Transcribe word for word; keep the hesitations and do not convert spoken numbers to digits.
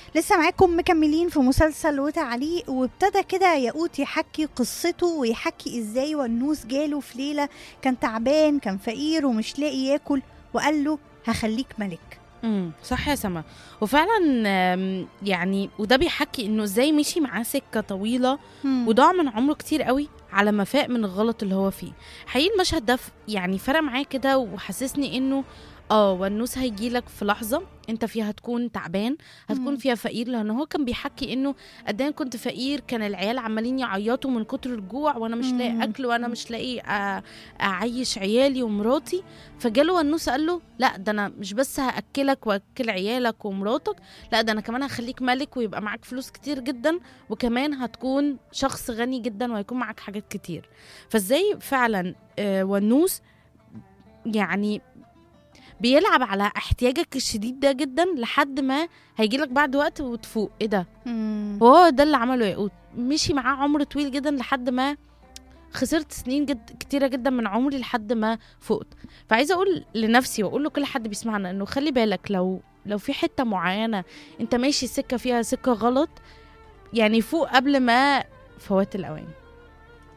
لسه معاكم مكملين في مسلسل وتعليق، وابتدى كده ياقوت يحكي قصته ويحكي ازاي ونوس جاله في ليلة كان تعبان، كان فقير ومش لاقي ياكل، وقال له هخليك ملك. امم صح يا سما. وفعلا آم، يعني وده بيحكي انه ازاي مشي معاه سكه طويله مم. وضاع من عمره كتير قوي على ما فاق من الغلط اللي هو فيه. حقيقي المشهد ده ف- يعني فرق معاه كده وحسسني انه اه والنوس هيجيلك في لحظه انت فيها هتكون تعبان، هتكون مم. فيها فقير، لان هو كان بيحكي انه قد ايه كنت فقير، كان العيال عمالين يعيطوا من كتر الجوع وانا مش لاقي مم. اكل وانا مش لاقي أ- اعيش عيالي ومراتي. فجاله ونوس قال له لا، ده انا مش بس هاكلك واكل عيالك ومراتك، لا ده انا كمان هخليك ملك ويبقى معاك فلوس كتير جدا، وكمان هتكون شخص غني جدا وهيكون معاك حاجات كتير. فازاي فعلا آه، ونوس يعني بيلعب على احتياجك الشديد ده جدا لحد ما هيجيلك بعد وقت وتفوق ايه ده. مم. وهو ده اللي عمله ياقوت، مشي معاه عمر طويل جدا لحد ما خسرت سنين جد كتيرة جدا من عمري لحد ما فقت. فعايزة أقول لنفسي وأقول له كل حد بيسمعنا إنه خلي بالك، لو لو في حتة معينة أنت ماشي سكة فيها سكة غلط، يعني فوق قبل ما فوات الأوان.